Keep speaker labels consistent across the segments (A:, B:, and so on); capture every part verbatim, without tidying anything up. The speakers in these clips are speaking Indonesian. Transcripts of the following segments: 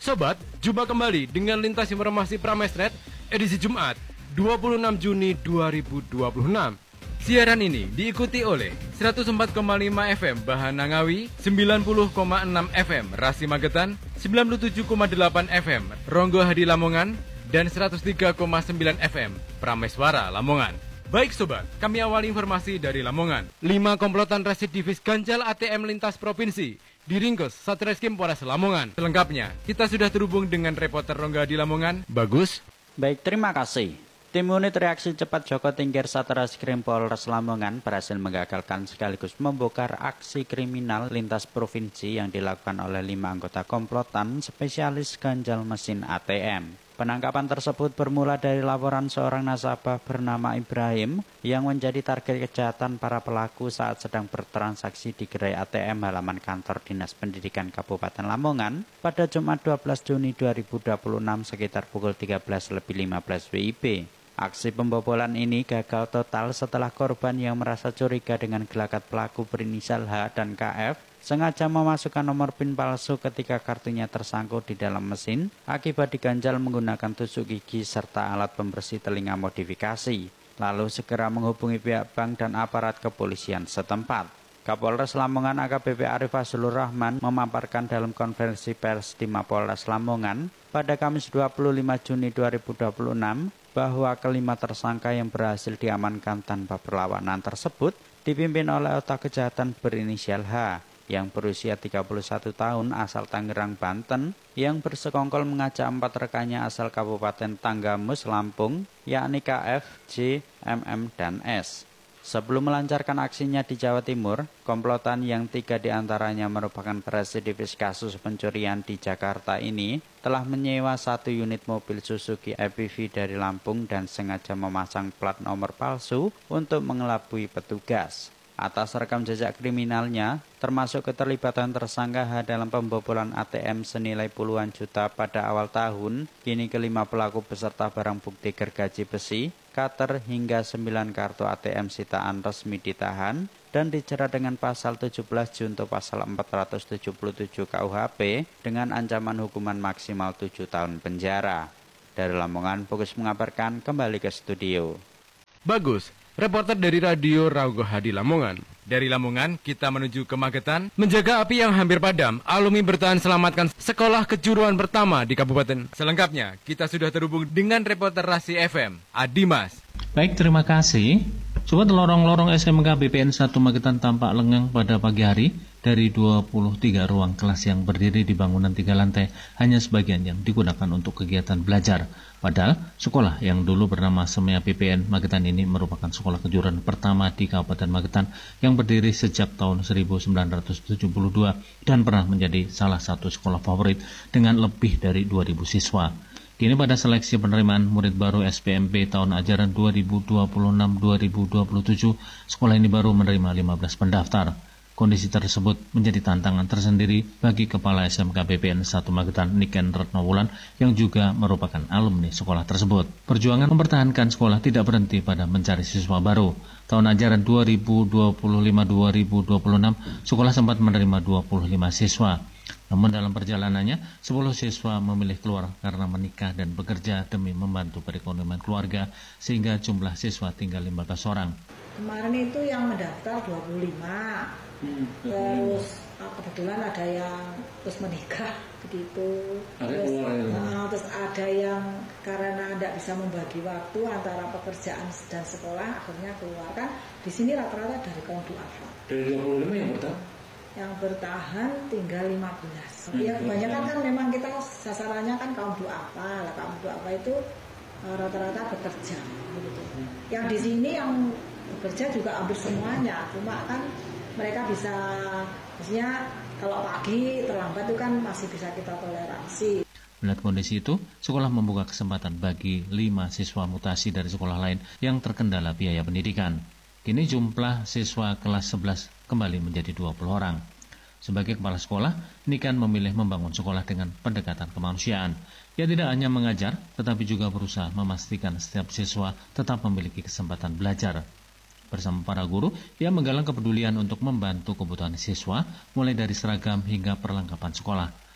A: Sobat, jumpa kembali dengan Lintas Informasi Pramesnet edisi Jumat dua puluh enam Juni dua ribu dua puluh enam. Siaran ini diikuti oleh seratus empat koma lima F M Bahana Ngawi, sembilan puluh koma enam F M Rasi Magetan, sembilan puluh tujuh koma delapan F M Ronggo Hadi Lamongan, dan seratus tiga koma sembilan F M Prameswara Lamongan. Baik sobat, kami awali informasi dari Lamongan. Lima komplotan residivis ganjal A T M lintas provinsi diringkus Satreskrim Polres Lamongan. Selengkapnya, kita sudah terhubung dengan reporter Ronggo Hadi Lamongan. Bagus.
B: Baik, terima kasih. Tim unit reaksi cepat Joko Tingkir Satreskrim Polres Lamongan berhasil menggagalkan sekaligus membongkar aksi kriminal lintas provinsi yang dilakukan oleh lima anggota komplotan spesialis ganjal mesin A T M. Penangkapan tersebut bermula dari laporan seorang nasabah bernama Ibrahim yang menjadi target kejahatan para pelaku saat sedang bertransaksi di gerai A T M halaman kantor Dinas Pendidikan Kabupaten Lamongan pada Jumat dua belas Juni dua ribu dua puluh enam sekitar pukul tiga belas lebih lima belas W I B. Aksi pembobolan ini gagal total setelah korban yang merasa curiga dengan gelagat pelaku berinisial H dan K F sengaja memasukkan nomor PIN palsu ketika kartunya tersangkut di dalam mesin akibat diganjal menggunakan tusuk gigi serta alat pembersih telinga modifikasi. Lalu segera menghubungi pihak bank dan aparat kepolisian setempat. Kapolres Lamongan A K B P Arif Fazlur Rahman memaparkan dalam konferensi pers di Mapolres Lamongan pada Kamis dua puluh lima Juni dua ribu dua puluh enam bahwa kelima tersangka yang berhasil diamankan tanpa perlawanan tersebut dipimpin oleh otak kejahatan berinisial H yang berusia tiga puluh satu tahun asal Tangerang, Banten, yang bersekongkol mengajak empat rekannya asal Kabupaten Tanggamus, Lampung, yakni K F, J, M M, dan S. Sebelum melancarkan aksinya di Jawa Timur, komplotan yang tiga diantaranya merupakan residivis kasus pencurian di Jakarta ini telah menyewa satu unit mobil Suzuki E P V dari Lampung dan sengaja memasang plat nomor palsu untuk mengelabui petugas. Atas rekam jejak kriminalnya, termasuk keterlibatan tersangka H dalam pembobolan A T M senilai puluhan juta pada awal tahun, kini kelima pelaku beserta barang bukti gergaji besi, cutter hingga sembilan kartu A T M sitaan resmi ditahan dan dijerat dengan pasal tujuh belas junto pasal empat ratus tujuh puluh tujuh K U H P dengan ancaman hukuman maksimal tujuh tahun penjara. Dari Lamongan, Fokus mengabarkan kembali ke studio.
A: Bagus. Reporter dari Radio Ronggo Hadi Lamongan. Dari Lamongan, kita menuju ke Magetan. Menjaga api yang hampir padam, alumni bertahan selamatkan sekolah kejuruan pertama di kabupaten. Selengkapnya, kita sudah terhubung dengan reporter Rasi F M, Adimas.
C: Baik, terima kasih. Sobat, lorong-lorong S M K B P N satu Magetan tampak lengang pada pagi hari. Dari dua puluh tiga ruang kelas yang berdiri di bangunan tiga lantai, hanya sebagian yang digunakan untuk kegiatan belajar. Padahal, sekolah yang dulu bernama Semea P P N Magetan ini merupakan sekolah kejuruan pertama di Kabupaten Magetan yang berdiri sejak tahun seribu sembilan ratus tujuh puluh dua dan pernah menjadi salah satu sekolah favorit dengan lebih dari dua ribu siswa. Kini pada seleksi penerimaan murid baru S P M P tahun ajaran dua ribu dua puluh enam dua ribu dua puluh tujuh, sekolah ini baru menerima lima belas pendaftar. Kondisi tersebut menjadi tantangan tersendiri bagi Kepala S M K B P N satu Magetan Niken Retnowulan yang juga merupakan alumni sekolah tersebut. Perjuangan mempertahankan sekolah tidak berhenti pada mencari siswa baru. Tahun ajaran dua ribu dua puluh lima dua ribu dua puluh enam, sekolah sempat menerima dua puluh lima siswa. Namun dalam perjalanannya, sepuluh siswa memilih keluar karena menikah dan bekerja demi membantu perekonomian keluarga, sehingga jumlah siswa tinggal lima belas orang.
D: Kemarin itu yang mendaftar dua puluh lima, hmm. terus kebetulan ada yang terus menikah begitu, terus, uh, terus ada yang karena tidak bisa membagi waktu antara pekerjaan dan sekolah akhirnya keluar. Kan di sini rata-rata dari kaum duafa.
C: Dari dua puluh lima yang bertahan?
D: Yang bertahan tinggal lima belas. Hmm. Ya kebanyakan kan memang kita sasarannya kan kaum duafa, lah kaum duafa itu uh, rata-rata bekerja begitu. Hmm. Yang di sini yang bekerja juga hampir semuanya, cuma kan mereka bisa, maksudnya kalau pagi terlambat itu kan masih bisa kita toleransi.
C: Melihat kondisi itu, sekolah membuka kesempatan bagi lima siswa mutasi dari sekolah lain yang terkendala biaya pendidikan. Kini jumlah siswa kelas sebelas kembali menjadi dua puluh orang. Sebagai kepala sekolah, Niken memilih membangun sekolah dengan pendekatan kemanusiaan. Ia tidak hanya mengajar, tetapi juga berusaha memastikan setiap siswa tetap memiliki kesempatan belajar. Bersama para guru, ia menggalang kepedulian untuk membantu kebutuhan siswa, mulai dari seragam hingga perlengkapan sekolah.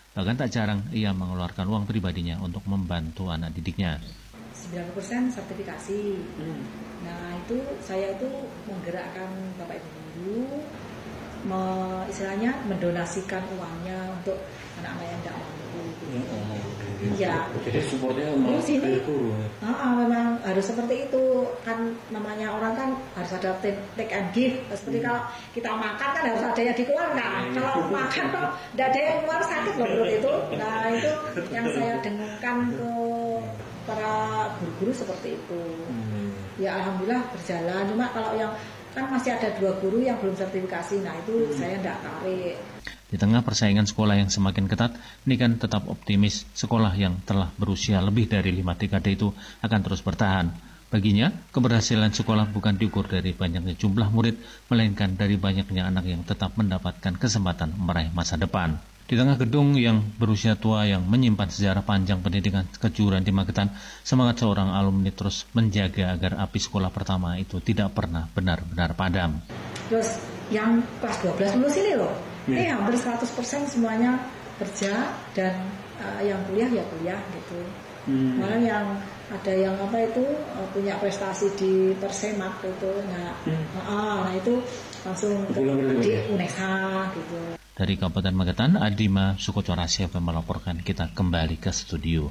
C: Bahkan tak jarang ia mengeluarkan uang pribadinya untuk membantu anak didiknya.
D: sembilan puluh persen sertifikasi. Hmm. Nah itu saya itu menggerakkan Bapak Ibu guru, me, istilahnya mendonasikan uangnya untuk anak-anak yang tidak mampu. Iya.
E: Oh, jadi supportnya
D: malah dari
E: guru.
D: Nah, memang harus seperti itu kan, namanya orang kan harus ada take and give. Seperti hmm. kalau kita makan kan harus ada yang dikeluarkan. Hmm. Kalau makan kok tidak ada yang keluar, sakit loh perut itu. Nah itu yang saya dengungkan ke para guru-guru seperti itu. Hmm. Ya alhamdulillah berjalan. Cuma kalau yang kan masih ada dua guru yang belum sertifikasi, nah itu hmm. saya tidak tarik.
C: Di tengah persaingan sekolah yang semakin ketat, Niken tetap optimis sekolah yang telah berusia lebih dari lima dekade itu akan terus bertahan. Baginya, keberhasilan sekolah bukan diukur dari banyaknya jumlah murid, melainkan dari banyaknya anak yang tetap mendapatkan kesempatan meraih masa depan. Di tengah gedung yang berusia tua yang menyimpan sejarah panjang pendidikan kejuruan di Magetan, semangat seorang alumni terus menjaga agar api sekolah pertama itu tidak pernah benar-benar padam.
D: Terus yang kelas dua belas lulus ini loh, ini hampir seratus persen semuanya kerja dan uh, yang kuliah ya kuliah gitu. Hmm. Malah yang ada yang apa itu uh, punya prestasi di Persemak gitu. Nah, hmm. uh, nah itu langsung ke, di UNESA gitu.
C: Dari Kabupaten Magetan, Adima Sukocorasya melaporkan. Kita kembali ke studio.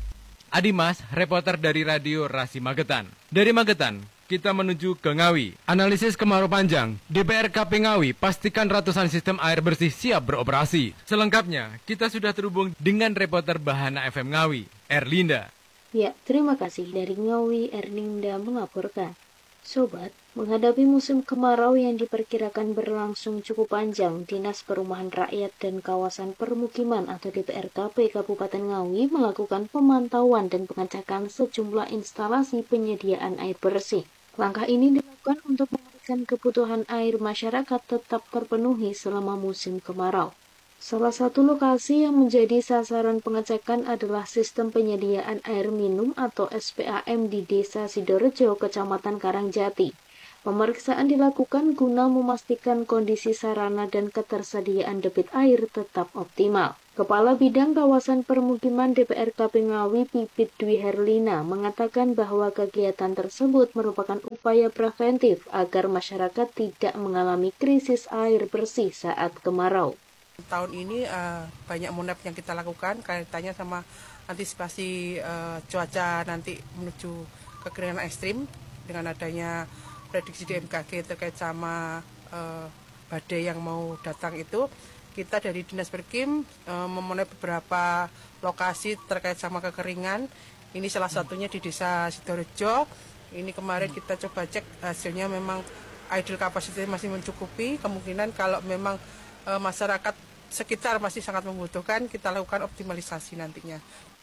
A: Adimas, reporter dari Radio Rasi Magetan. Dari Magetan, kita menuju ke Ngawi. Analisis kemarau panjang, D P R K P Ngawi pastikan ratusan sistem air bersih siap beroperasi. Selengkapnya, kita sudah terhubung dengan reporter Bahana F M Ngawi, Erlinda.
F: Ya, terima kasih. Dari Ngawi, Erlinda melaporkan. Sobat, menghadapi musim kemarau yang diperkirakan berlangsung cukup panjang, Dinas Perumahan Rakyat dan Kawasan Permukiman atau D P R K P Kabupaten Ngawi melakukan pemantauan dan pengecekan sejumlah instalasi penyediaan air bersih. Langkah ini dilakukan untuk memastikan kebutuhan air masyarakat tetap terpenuhi selama musim kemarau. Salah satu lokasi yang menjadi sasaran pengecekan adalah sistem penyediaan air minum atau S P A M di Desa Sidorejo, Kecamatan Karangjati. Pemeriksaan dilakukan guna memastikan kondisi sarana dan ketersediaan debit air tetap optimal. Kepala Bidang Kawasan Permukiman D P R K P Ngawi Pipit Dwi Herlina mengatakan bahwa kegiatan tersebut merupakan upaya preventif agar masyarakat tidak mengalami krisis air bersih saat kemarau.
G: Tahun ini uh, banyak monep yang kita lakukan kaitannya sama antisipasi uh, cuaca nanti menuju kekeringan ekstrim dengan adanya prediksi di B M K G terkait sama uh, badai yang mau datang itu. Kita dari Dinas Perkim uh, memonep beberapa lokasi terkait sama kekeringan. Ini salah satunya di Desa Sidorejo. Ini kemarin kita coba cek hasilnya memang idle capacity masih mencukupi. Kemungkinan kalau memang uh, masyarakat sekitar masih sangat membutuhkan, kita lakukan optimalisasi nantinya.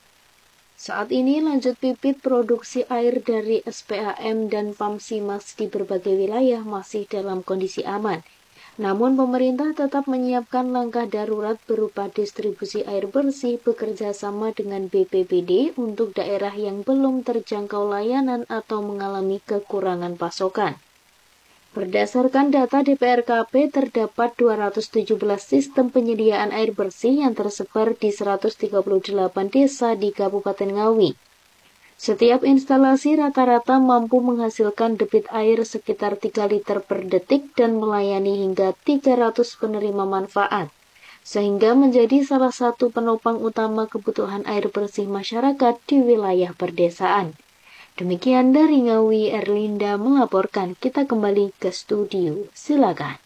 F: Saat ini lanjut Pipit produksi air dari S P A M dan Pamsimas di berbagai wilayah masih dalam kondisi aman. Namun pemerintah tetap menyiapkan langkah darurat berupa distribusi air bersih bekerja sama dengan B P B D untuk daerah yang belum terjangkau layanan atau mengalami kekurangan pasokan. Berdasarkan data D P R K P, terdapat dua ratus tujuh belas sistem penyediaan air bersih yang tersebar di seratus tiga puluh delapan desa di Kabupaten Ngawi. Setiap instalasi rata-rata mampu menghasilkan debit air sekitar tiga liter per detik dan melayani hingga tiga ratus penerima manfaat, sehingga menjadi salah satu penopang utama kebutuhan air bersih masyarakat di wilayah perdesaan. Demikian dari Ngawi, Erlinda melaporkan. Kita kembali ke studio. Silakan.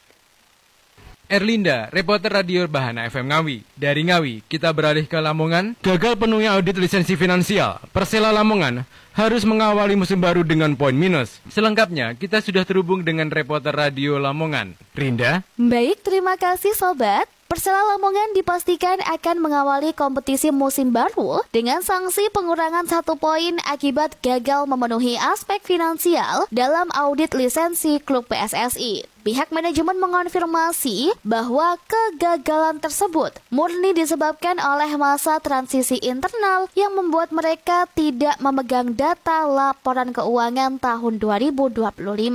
A: Erlinda, reporter Radio Bahana F M Ngawi. Dari Ngawi, kita beralih ke Lamongan. Gagal penuhnya audit lisensi finansial. Persela Lamongan harus mengawali musim baru dengan poin minus. Selengkapnya, kita sudah terhubung dengan reporter Radio Lamongan, Rinda.
H: Baik, terima kasih Sobat. Persela Lamongan dipastikan akan mengawali kompetisi musim baru dengan sanksi pengurangan satu poin akibat gagal memenuhi aspek finansial dalam audit lisensi klub P S S I. Pihak manajemen mengonfirmasi bahwa kegagalan tersebut murni disebabkan oleh masa transisi internal yang membuat mereka tidak memegang data laporan keuangan tahun dua ribu dua puluh lima.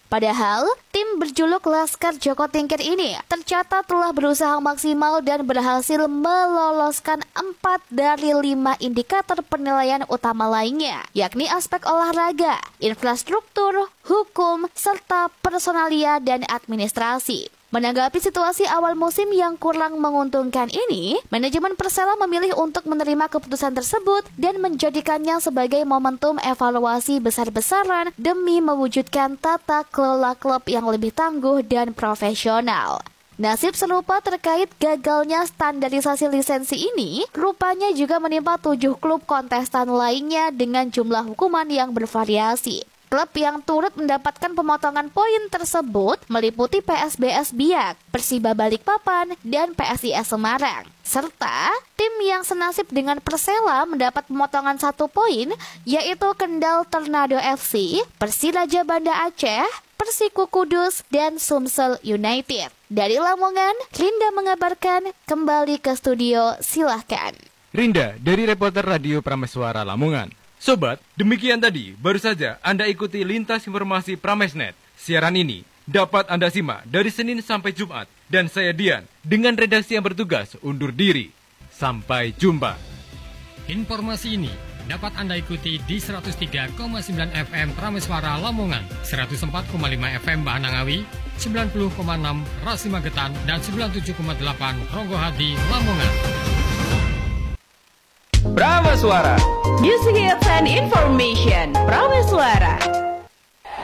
H: Padahal, tim berjuluk Laskar Joko Tingkir ini tercatat telah berusaha maksimal dan berhasil meloloskan empat dari lima indikator penilaian utama lainnya, yakni aspek olahraga, infrastruktur, hukum, serta personalia dan administrasi. Menanggapi situasi awal musim yang kurang menguntungkan ini, manajemen Persela memilih untuk menerima keputusan tersebut dan menjadikannya sebagai momentum evaluasi besar-besaran demi mewujudkan tata kelola klub yang lebih tangguh dan profesional. Nasib serupa terkait gagalnya standarisasi lisensi ini rupanya juga menimpa tujuh klub kontestan lainnya dengan jumlah hukuman yang bervariasi. Klub yang turut mendapatkan pemotongan poin tersebut meliputi P S B S Biak, Persiba Balikpapan, dan P S I S Semarang. Serta tim yang senasib dengan Persela mendapat pemotongan satu poin, yaitu Kendal Tornado F C, Persiraja Banda Aceh, Persiku Kudus, dan Sumsel United. Dari Lamongan, Rinda mengabarkan, kembali ke studio, silahkan.
A: Rinda dari reporter Radio Prameswara Lamongan. Sobat, demikian tadi baru saja Anda ikuti Lintas Informasi Pramesnet. Siaran ini dapat Anda simak dari Senin sampai Jumat. Dan saya Dian, dengan redaksi yang bertugas undur diri. Sampai jumpa.
E: Informasi ini dapat Anda ikuti di seratus tiga koma sembilan F M Prameswara Lamongan, seratus empat koma lima F M Bahanangawi, sembilan puluh koma enam Rasi Magetan, dan sembilan puluh tujuh koma delapan Ronggohadi Lamongan.
I: Prameswara, Music Hits and Information. Prameswara.